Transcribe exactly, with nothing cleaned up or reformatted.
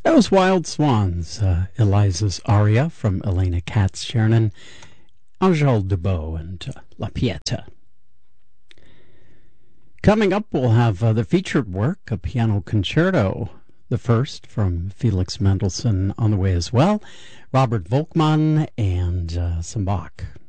That was Wild Swans, uh, Eliza's aria from Elena Katz-Chernin, Angèle Debout, and uh, La Pieta. Coming up, we'll have uh, the featured work, a piano concerto, the first from Felix Mendelssohn on the way as well, Robert Volkmann, and uh, some Bach.